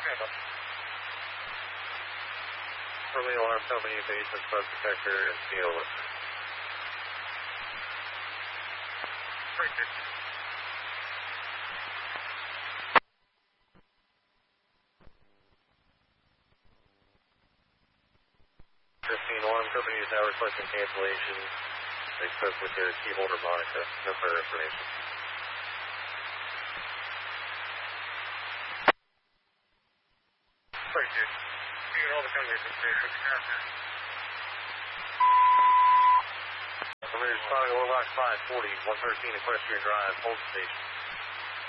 Early alarm company, basement smoke detector, and steel. 15 alarm company is now requesting cancellation. They spoke with their key holder, Monica. No further information. Right, dude. You can hold the company from station. Somebody responding to Warlock 540, 113 Equestrian Drive, hold the station.